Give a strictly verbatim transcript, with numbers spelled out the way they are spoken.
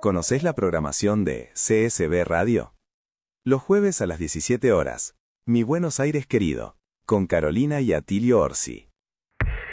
¿Conocés la programación de C S B Radio? Los jueves a las diecisiete horas, Mi Buenos Aires querido, con Carolina y Atilio Orsi.